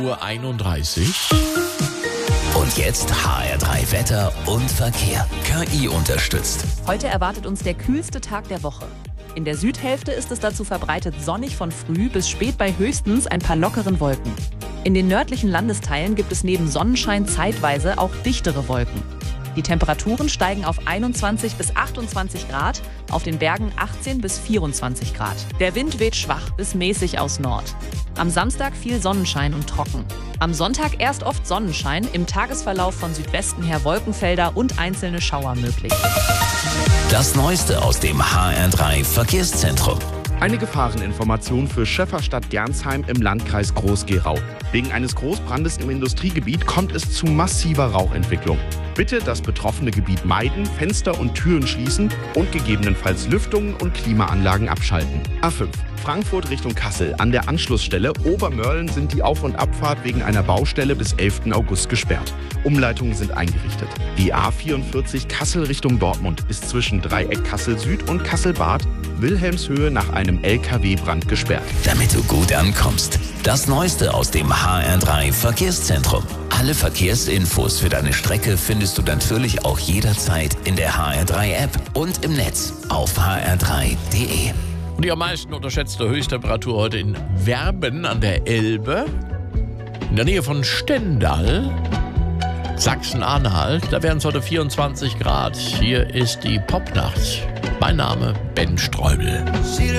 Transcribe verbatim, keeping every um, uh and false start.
Uhr einunddreißig. Und jetzt H R drei Wetter und Verkehr. K I unterstützt. Heute erwartet uns der kühlste Tag der Woche. In der Südhälfte ist es dazu verbreitet sonnig von früh bis spät bei höchstens ein paar lockeren Wolken. In den nördlichen Landesteilen gibt es neben Sonnenschein zeitweise auch dichtere Wolken. Die Temperaturen steigen auf einundzwanzig bis achtundzwanzig Grad, auf den Bergen achtzehn bis vierundzwanzig Grad. Der Wind weht schwach bis mäßig aus Nord. Am Samstag viel Sonnenschein und trocken. Am Sonntag erst oft Sonnenschein, im Tagesverlauf von Südwesten her Wolkenfelder und einzelne Schauer möglich. Das Neueste aus dem H R drei Verkehrszentrum. Eine Gefahreninformation für Schäferstadt-Gernsheim im Landkreis Groß-Gerau. Wegen eines Großbrandes im Industriegebiet kommt es zu massiver Rauchentwicklung. Bitte das betroffene Gebiet meiden, Fenster und Türen schließen und gegebenenfalls Lüftungen und Klimaanlagen abschalten. A fünf. Frankfurt Richtung Kassel. An der Anschlussstelle Obermörlen sind die Auf- und Abfahrt wegen einer Baustelle bis elften August gesperrt. Umleitungen sind eingerichtet. Die A vierundvierzig Kassel Richtung Dortmund ist zwischen Dreieck Kassel Süd und Kassel-Bad Wilhelmshöhe nach einem L K W-Brand gesperrt. Damit du gut ankommst. Das Neueste aus dem H R drei Verkehrszentrum. Alle Verkehrsinfos für deine Strecke findest du natürlich auch jederzeit in der H R drei App und im Netz auf h r drei punkt d e. Und die am meisten unterschätzte Höchsttemperatur heute in Werben an der Elbe, in der Nähe von Stendal, Sachsen-Anhalt. Da wären es heute vierundzwanzig Grad. Hier ist die Popnacht. Mein Name Ben Streubel.